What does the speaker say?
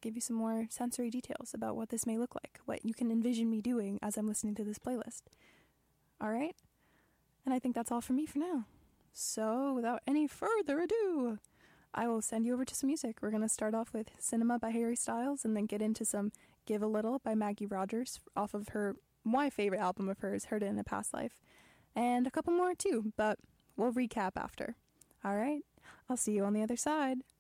give you some more sensory details about what this may look like, what you can envision me doing as I'm listening to this playlist. Alright? And I think that's all from me for now. So, without any further ado, I will send you over to some music. We're going to start off with Cinema by Harry Styles and then get into some Give a Little by Maggie Rogers off of my favorite album of hers, Heard It in a Past Life. And a couple more too, but we'll recap after. Alright, I'll see you on the other side.